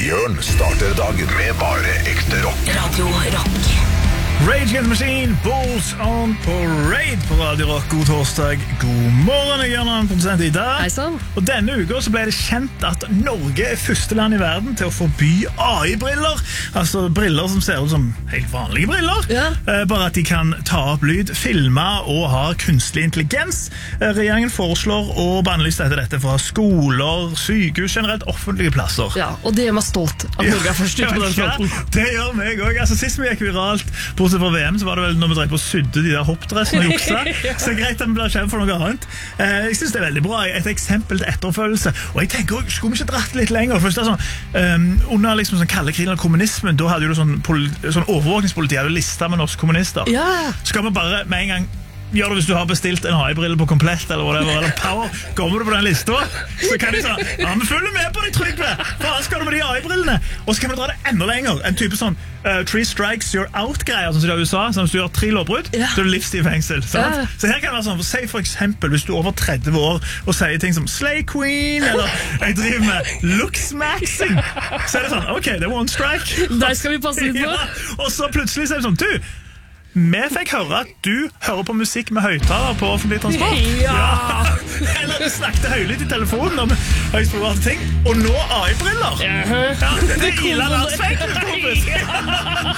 Jørn starter dagen med bare ekte rock. Radio Rock. Rage Against the Machine, Bulls on Parade på Radio Rock. God torsdag, god morgen. Jeg er en produsent i dag. Hei sann. Og denne uka så ble det kjent at Norge er første land i verden til å forby AI-briller. Altså briller som ser ut som helt vanlige briller. Ja. Bare at de kan ta opp lyd, filme og ha kunstig intelligens. Regjeringen foreslår å bannlyse dette fra skoler, sykehus, generelt offentlige plasser. Ja, og det gjør meg stolt at Norge er først ute på den fronten. Ja, det gjør meg også. Altså, sist vi gikk viralt, bortsett fra VM, så var det vel når vi drev på å sydde de der hoppdressene og juksa. Så det er greit at vi blir kjent for noe annet. Jeg synes det er veldig bra. Et eksempel til etterfølgelse. Og jeg tenker, skulle vi ikke dratt litt lenger? Først er sånn, under liksom sånn kalde krigen og kommunismen, da hadde jo sånn overvåkningspoliti, hadde listet med norske kommunister. Ja. Skal vi bare med en gang gjør det hvis du har bestilt en AI-brille på Komplett eller whatever, eller Power, kommer du på den lista, så kan de si, ja, vi følger med på deg, Trygve, hva skal du med de AI-brillene? Og så kan vi dra det enda lenger, en type sånn 3 strikes you're out-greier, som de har i USA, sånn hvis du gjør 3 lovbrudd, så er du livstid i fengsel. Ja. Så her kan det være sånn, si for eksempel, hvis du er over 30 år og sier ting som Slay Queen, eller jeg driver med looksmaxing, så er det sånn, ok, det er one strike. Der skal vi passe litt på. Ja, og så plutselig så er det sånn, vi fikk høre at du hører på musikk med høyttaler på offentlig transport. Ja. Eller du snakket høylytt i telefonen om høyst private ting. Og nå AI-briller. Ja, det er ille landsfengsel, kompis.